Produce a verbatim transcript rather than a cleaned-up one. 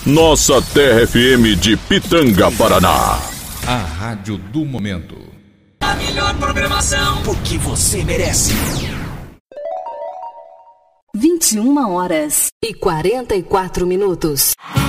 Nossa Terra F M de Pitanga, Paraná. A rádio do momento. A melhor programação, porque você merece. vinte e uma horas e quarenta e quatro minutos.